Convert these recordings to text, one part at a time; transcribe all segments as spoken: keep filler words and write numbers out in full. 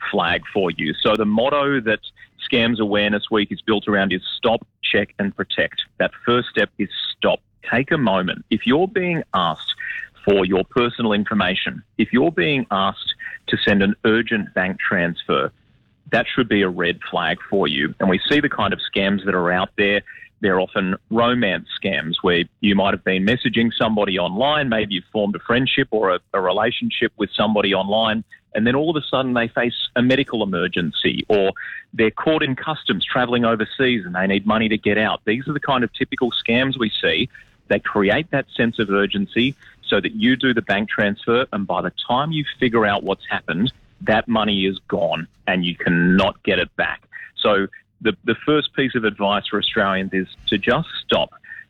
flag for you. So the motto that Scams Awareness Week is built around is stop, check and protect. That first step is stop. Take a moment. If you're being asked for your personal information, if you're being asked to send an urgent bank transfer, that should be a red flag for you. And we see the kind of scams that are out there. They're often romance scams where you might have been messaging somebody online, maybe you've formed a friendship or a, a relationship with somebody online, and then all of a sudden they face a medical emergency or they're caught in customs travelling overseas and they need money to get out. These are the kind of typical scams we see. They create that sense of urgency so that you do the bank transfer, and by the time you figure out what's happened, that money is gone and you cannot get it back. So the, the first piece of advice for Australians is to just stop.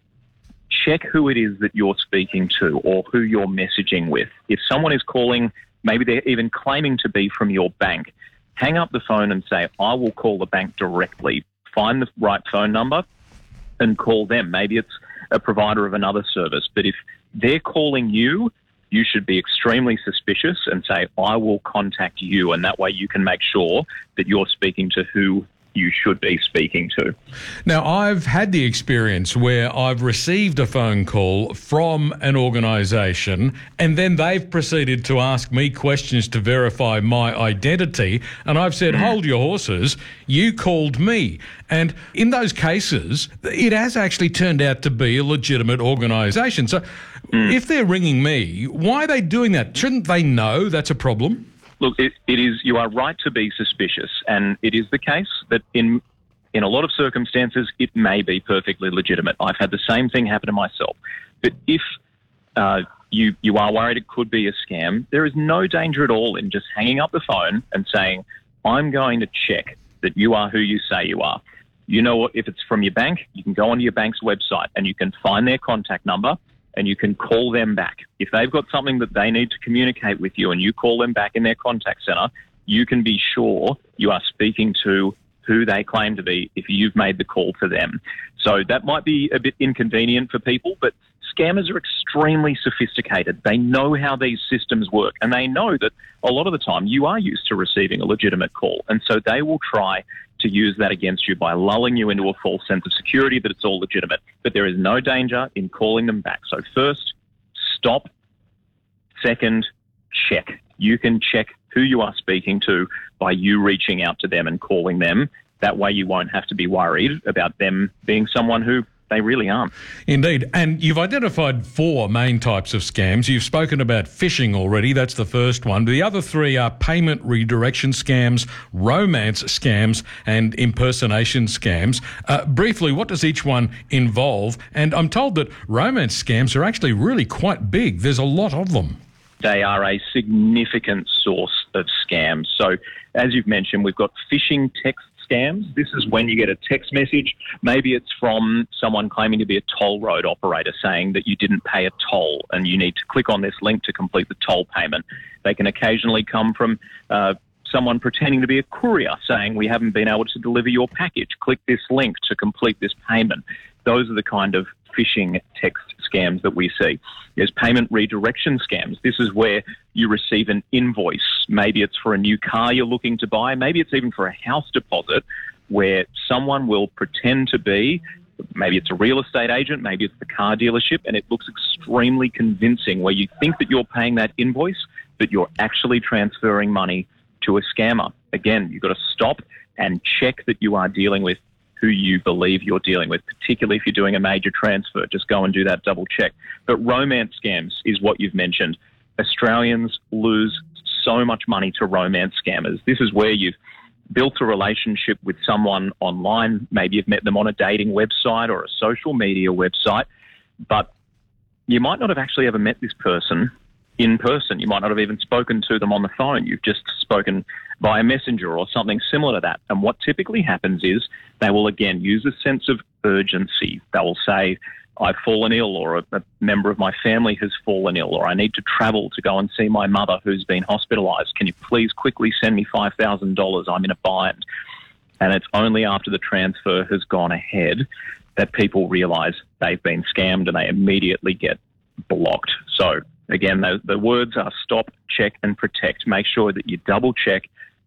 Check who it is that you're speaking to or who you're messaging with. If someone is calling, maybe they're even claiming to be from your bank, hang up the phone and say, I will call the bank directly. Find the right phone number and call them. Maybe it's a provider of another service, but if they're calling you, you should be extremely suspicious and say, I will contact you. And that way you can make sure that you're speaking to who you should be speaking to. Now, I've had the experience where I've received a phone call from an organisation and then they've proceeded to ask me questions to verify my identity. And I've said, hold your horses, you called me. And in those cases, it has actually turned out to be a legitimate organisation. So mm. if they're ringing me, why are they doing that? Shouldn't they know that's a problem? Look, it, it is. You are right to be suspicious, and it is the case that in in a lot of circumstances it may be perfectly legitimate. I've had the same thing happen to myself. But if uh, you you are worried it could be a scam, there is no danger at all in just hanging up the phone and saying, "I'm going to check that you are who you say you are." You know what? If it's from your bank, you can go onto your bank's website and you can find their contact number. And you can call them back. If they've got something that they need to communicate with you and you call them back in their contact centre, you can be sure you are speaking to who they claim to be if you've made the call to them. So that might be a bit inconvenient for people, but scammers are extremely sophisticated. They know how these systems work, and they know that a lot of the time you are used to receiving a legitimate call. And so they will try to use that against you by lulling you into a false sense of security that it's all legitimate. But there is no danger in calling them back. So first, stop. Second, check. You can check who you are speaking to by you reaching out to them and calling them. That way you won't have to be worried about them being someone who they really aren't. Indeed. And you've identified four main types of scams. You've spoken about phishing already. That's the first one. The other three are payment redirection scams, romance scams, and impersonation scams. Uh, briefly, what does each one involve? And I'm told that romance scams are actually really quite big. There's a lot of them. They are a significant source of scams. So, as you've mentioned, we've got phishing text scams. This is when you get a text message. Maybe it's from someone claiming to be a toll road operator saying that you didn't pay a toll and you need to click on this link to complete the toll payment. They can occasionally come from uh, someone pretending to be a courier saying we haven't been able to deliver your package. Click this link to complete this payment. Those are the kind of phishing text scams that we see. There's payment redirection scams. This is where you receive an invoice. Maybe it's for a new car you're looking to buy. Maybe it's even for a house deposit where someone will pretend to be, maybe it's a real estate agent, maybe it's the car dealership, and it looks extremely convincing where you think that you're paying that invoice, but you're actually transferring money to a scammer. Again, you've got to stop and check that you are dealing with who you believe you're dealing with, particularly if you're doing a major transfer. Just go and do that double check. But romance scams is what you've mentioned. Australians lose so much money to romance scammers. This is where you've built a relationship with someone online. Maybe you've met them on a dating website or a social media website, but you might not have actually ever met this person in person. You might not have even spoken to them on the phone. You've just spoken via messenger or something similar to that. And what typically happens is they will, again, use a sense of urgency. They will say, I've fallen ill, or a, a member of my family has fallen ill, or I need to travel to go and see my mother who's been hospitalised. Can you please quickly send me five thousand dollars? I'm in a bind. And it's only after the transfer has gone ahead that people realise they've been scammed and they immediately get blocked. So again, the, the words are stop, check and protect. Make sure that you double check that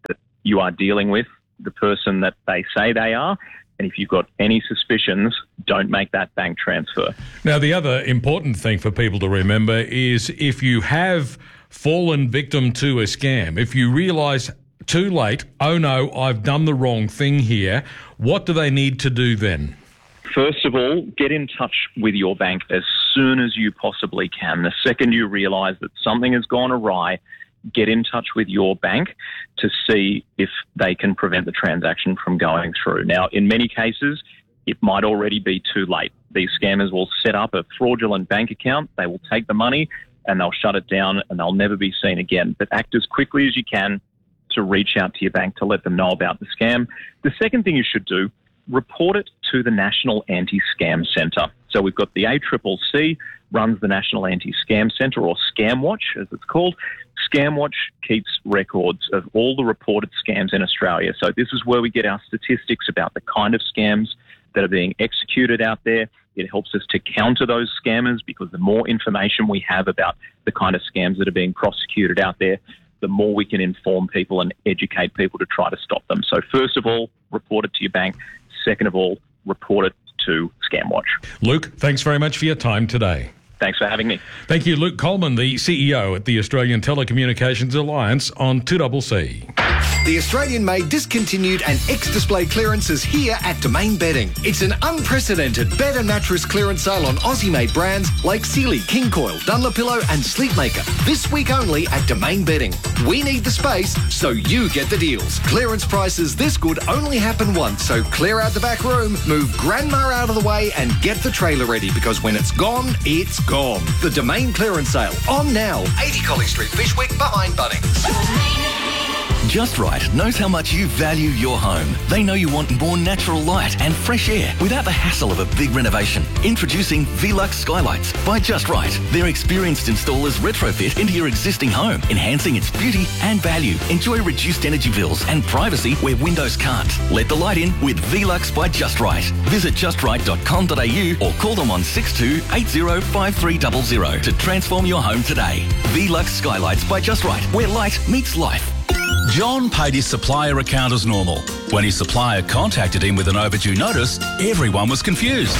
you are dealing with the person that they say they are. And if you've got any suspicions, don't make that bank transfer. Now, the other important thing for people to remember is if you have fallen victim to a scam, if you realise too late, oh no, I've done the wrong thing here, what do they need to do then? First of all, get in touch with your bank as soon as you possibly can. The second you realise that something has gone awry, get in touch with your bank to see if they can prevent the transaction from going through. Now, in many cases, it might already be too late. These scammers will set up a fraudulent bank account, they will take the money and they'll shut it down and they'll never be seen again. But act as quickly as you can to reach out to your bank to let them know about the scam. The second thing you should do, report it to the National Anti-Scam Centre. So we've got the A C C C runs the National Anti-Scam Centre, or ScamWatch as it's called. ScamWatch keeps records of all the reported scams in Australia. So this is where we get our statistics about the kind of scams that are being executed out there. It helps us to counter those scammers, because the more information we have about the kind of scams that are being prosecuted out there, the more we can inform people and educate people to try to stop them. So first of all, report it to your bank. Second of all, report it to ScamWatch. Luke, thanks very much for your time today. Thanks for having me. Thank you, Luke Coleman, the C E O at the Australian Telecommunications Alliance on two C C C. The Australian-made discontinued and ex-display clearance is here at Domain Bedding. It's an unprecedented bed and mattress clearance sale on Aussie-made brands like Sealy, King Coil, Dunlopillow and Sleepmaker. This week only at Domain Bedding. We need the space, so you get the deals. Clearance prices this good only happen once, so clear out the back room, move grandma out of the way and get the trailer ready, because when it's gone, it's gone. The Domain clearance sale, on now. eighty Colley Street, Bishwick, behind Bunnings. Just Right knows how much you value your home. They know you want more natural light and fresh air without the hassle of a big renovation. Introducing Velux Skylights by Just Right. Their experienced installers retrofit into your existing home, enhancing its beauty and value. Enjoy reduced energy bills and privacy where windows can't. Let the light in with Velux by Just Right. Visit just right dot com dot a u or call them on six two eight zero five three zero zero to transform your home today. Velux Skylights by Just Right, where light meets life. John paid his supplier account as normal. When his supplier contacted him with an overdue notice, everyone was confused.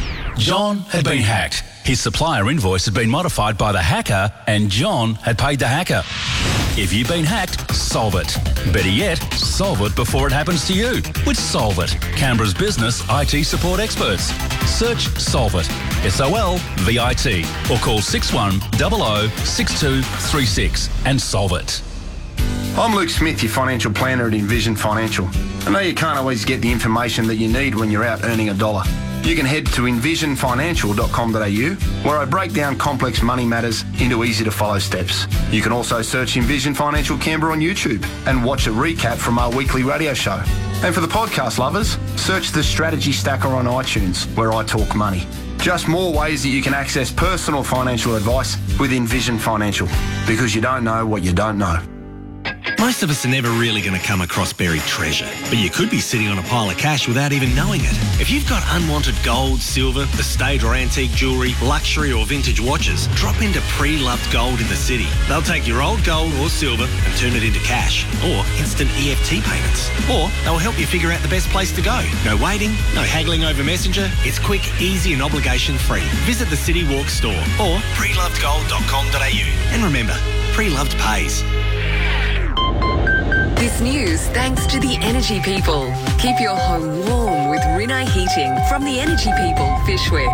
John had been hacked. His supplier invoice had been modified by the hacker, and John had paid the hacker. If you've been hacked, solve it. Better yet, solve it before it happens to you with Solve It, Canberra's business I T support experts. Search Solve It, S O L V I T, or call six one zero zero six two three six and solve it. I'm Luke Smith, your financial planner at Envision Financial. I know you can't always get the information that you need when you're out earning a dollar. You can head to envision financial dot com dot a u, where I break down complex money matters into easy-to-follow steps. You can also search Envision Financial Canberra on YouTube and watch a recap from our weekly radio show. And for the podcast lovers, search the Strategy Stacker on iTunes, where I talk money. Just more ways that you can access personal financial advice with Envision Financial, because you don't know what you don't know. Most of us are never really going to come across buried treasure, but you could be sitting on a pile of cash without even knowing it. If you've got unwanted gold, silver, estate or antique jewellery, luxury or vintage watches, drop into Pre-Loved Gold in the city. They'll take your old gold or silver and turn it into cash, or instant E F T payments. Or they'll help you figure out the best place to go. No waiting, no haggling over Messenger. It's quick, easy and obligation free. Visit the City Walk store or pre loved gold dot com dot a u. And remember, Pre-Loved pays. This news thanks to the Energy People. Keep your home warm with Rinnai Heating from the Energy People, Fishwick.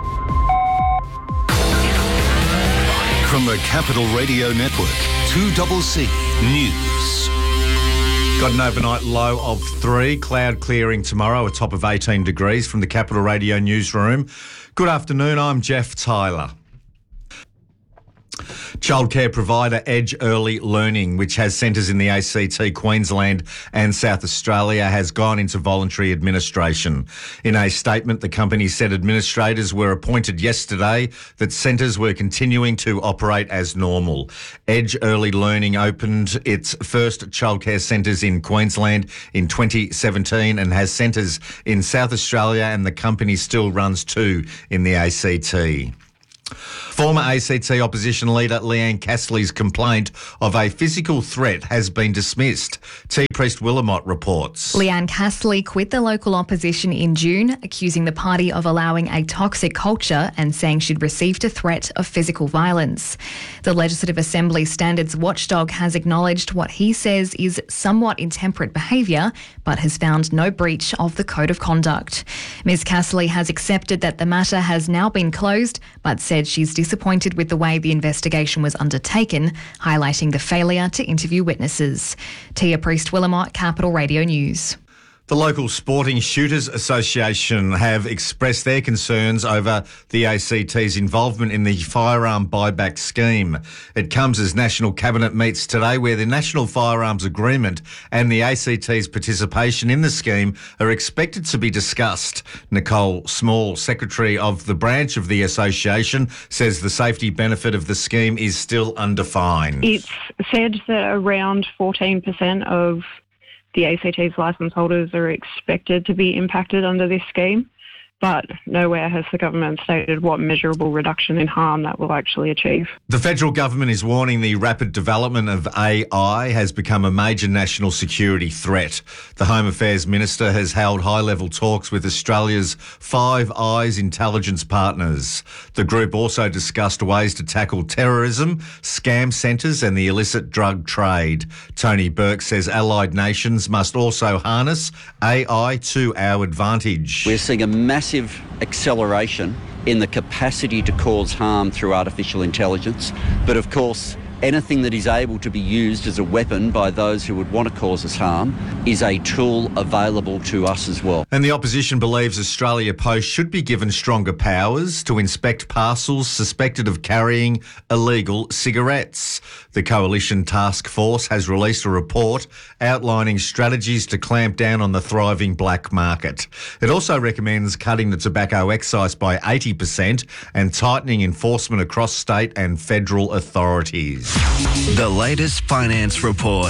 From the Capital Radio Network, two C C News. Got an overnight low of three, cloud clearing tomorrow, a top of eighteen degrees from the Capital Radio newsroom. Good afternoon, I'm Jeff Tyler. Childcare provider Edge Early Learning, which has centres in the A C T, Queensland and South Australia, has gone into voluntary administration. In a statement, the company said administrators were appointed yesterday, that centres were continuing to operate as normal. Edge Early Learning opened its first childcare centres in Queensland in twenty seventeen and has centres in South Australia, and the company still runs two in the A C T. Former A C T opposition leader Leanne Castley's complaint of a physical threat has been dismissed. T. Priest Willamot reports. Leanne Castley quit the local opposition in June, accusing the party of allowing a toxic culture and saying she'd received a threat of physical violence. The Legislative Assembly Standards Watchdog has acknowledged what he says is somewhat intemperate behaviour, but has found no breach of the Code of Conduct. Miz Castley has accepted that the matter has now been closed, but said she's disappointed with the way the investigation was undertaken, highlighting the failure to interview witnesses. Tia Priest Willamot, Capital Radio News. The local Sporting Shooters Association have expressed their concerns over the A C T's involvement in the firearm buyback scheme. It comes as National Cabinet meets today, where the National Firearms Agreement and the A C T's participation in the scheme are expected to be discussed. Nicole Small, Secretary of the branch of the association, says the safety benefit of the scheme is still undefined. It's said that around fourteen percent of the A C T's licence holders are expected to be impacted under this scheme, but nowhere has the government stated what measurable reduction in harm that will actually achieve. The federal government is warning the rapid development of A I has become a major national security threat. The Home Affairs Minister has held high-level talks with Australia's Five Eyes intelligence partners. The group also discussed ways to tackle terrorism, scam centres and the illicit drug trade. Tony Burke says allied nations must also harness A I to our advantage. We're seeing a massive Massive acceleration in the capacity to cause harm through artificial intelligence. But of course, anything that is able to be used as a weapon by those who would want to cause us harm is a tool available to us as well. And the opposition believes Australia Post should be given stronger powers to inspect parcels suspected of carrying illegal cigarettes. The Coalition Task Force has released a report outlining strategies to clamp down on the thriving black market. It also recommends cutting the tobacco excise by eighty percent and tightening enforcement across state and federal authorities. The latest finance report.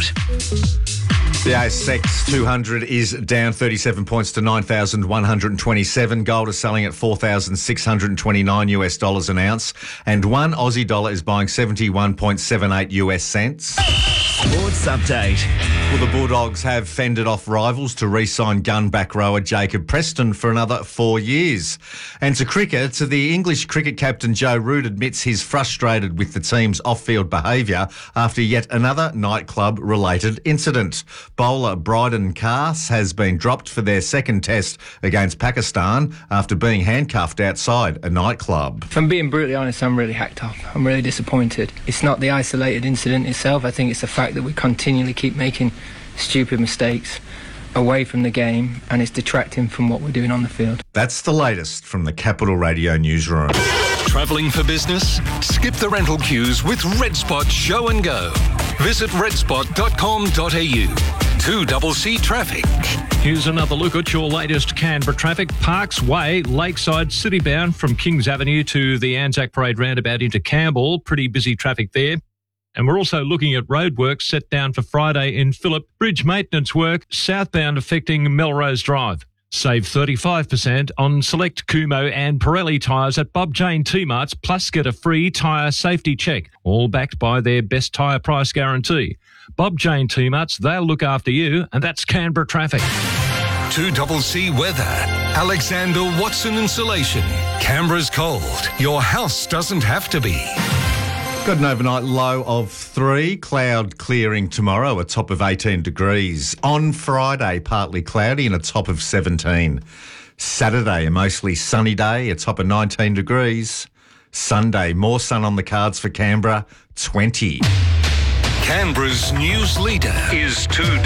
The A S X two hundred is down thirty-seven points to nine thousand one hundred twenty-seven. Gold is selling at four thousand six hundred twenty-nine US dollars an ounce, and one Aussie dollar is buying seventy-one point seven eight US cents. Sports update. Well, the Bulldogs have fended off rivals to re-sign gun back rower Jacob Preston for another four years. And to cricket, the English cricket captain Joe Root admits he's frustrated with the team's off-field behaviour after yet another nightclub-related incident. Bowler Bryden Cass has been dropped for their second test against Pakistan after being handcuffed outside a nightclub. If I'm being brutally honest, I'm really hacked up. I'm really disappointed. It's not the isolated incident itself. I think it's the fact that we continually keep making stupid mistakes away from the game, and it's detracting from what we're doing on the field. That's the latest from the Capital Radio newsroom. Travelling for business? Skip the rental queues with RedSpot Show and Go. Visit red spot dot com dot a u. two C C traffic. Here's another look at your latest Canberra traffic. Parks Way, Lakeside, citybound from Kings Avenue to the Anzac Parade roundabout into Campbell. Pretty busy traffic there. And we're also looking at roadworks set down for Friday in Phillip. Bridge maintenance work southbound affecting Melrose Drive. Save thirty-five percent on select Kumo and Pirelli tyres at Bob Jane T-Marts, plus get a free tyre safety check, all backed by their best tyre price guarantee. Bob Jane T-Marts, they'll look after you, and that's Canberra traffic. two C C weather. Alexander Watson Insulation. Canberra's cold. Your house doesn't have to be. Got an overnight low of three, cloud clearing tomorrow, a top of eighteen degrees. On Friday, partly cloudy and a top of seventeen. Saturday, a mostly sunny day, a top of nineteen degrees. Sunday, more sun on the cards for Canberra, twenty. Canberra's news leader is two